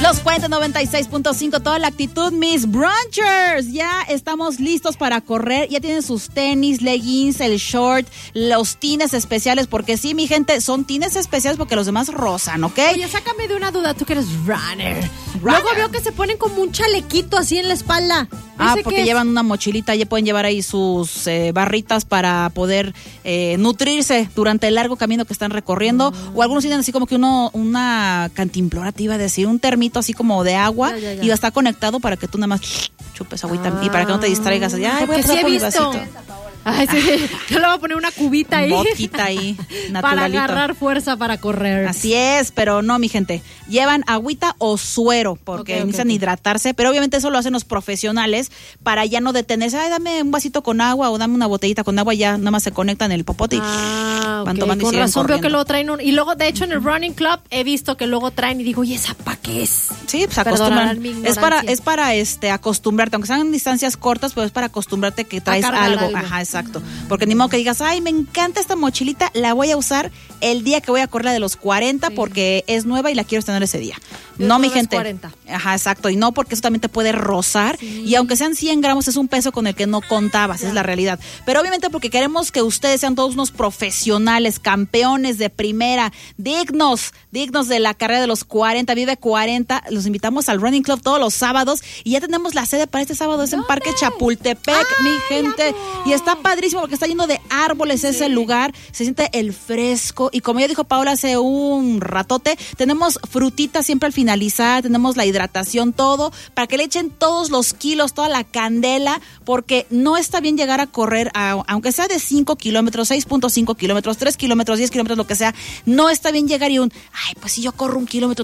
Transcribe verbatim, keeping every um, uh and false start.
Los Puentes noventa y seis punto cinco, toda la actitud, mis brunchers. Ya estamos listos para correr. Ya tienen sus tenis, leggings, el short, los tines especiales. Porque sí, mi gente, son tines especiales porque los demás rozan, ¿ok? Oye, sácame de una duda, tú que eres runner. runner. Luego veo que se ponen como un chalequito así en la espalda. Ah, porque llevan una mochilita, ya pueden llevar ahí sus eh, barritas para poder eh, nutrirse durante el largo camino que están recorriendo. Mm. O algunos tienen así como que uno una cantimplora, te iba a decir, un termito así como de agua, ya, ya, ya. Y va a estar conectado para que tú nada más chupes agüita ah. y para que no te distraigas. Ay, voy a pasar sí por he mi vasito. Ay, sí. Yo le voy a poner una cubita ahí. Boquita ahí, naturalito. Para agarrar fuerza para correr. Así es, pero no, mi gente. Llevan agüita o suero porque okay, necesitan okay, hidratarse, pero obviamente eso lo hacen los profesionales para ya no detenerse. Ay, dame un vasito con agua o dame una botellita con agua, ya nada más se conectan el popote y ah, van okay. tomando y con razón corriendo. Veo que luego traen un... Y luego, de hecho, en el running club he visto que luego traen y digo, ¿y esa pa' qué es? Sí, pues acostumbran. Es para, es para este acostumbrarte, aunque sean distancias cortas, pero es para acostumbrarte que traes algo. algo. Ajá, exacto. Porque ni modo que digas, ay, me encanta esta mochilita, la voy a usar el día que voy a correr la de los cuarenta sí. porque es nueva y la quiero tener ese día. Yo no, mi gente. cuarenta. Ajá, exacto. Y no porque eso también te puede rozar. Sí. Y aunque sean cien gramos, es un peso con el que no contabas, ya. Es la realidad. Pero obviamente porque queremos que ustedes sean todos unos profesionales, campeones de primera, dignos, dignos de la carrera de los cuarenta, Vive cuarenta. Los invitamos al Running Club todos los sábados. Y ya tenemos la sede para este sábado, es en Parque Chapultepec, ay, mi gente. Amo. Y está padrísimo porque está lleno de árboles sí. ese lugar. Se siente el fresco. Y como ya dijo Paola hace un ratote, tenemos frutitas siempre al finalizar, tenemos la hidratación, todo, para que le echen todos los kilos, toda la candela, porque no está bien llegar a correr, a, aunque sea de cinco kilómetros, seis punto cinco kilómetros, tres kilómetros, diez kilómetros, lo que sea, no está bien llegar y un, ay, pues si yo corro un kilómetro,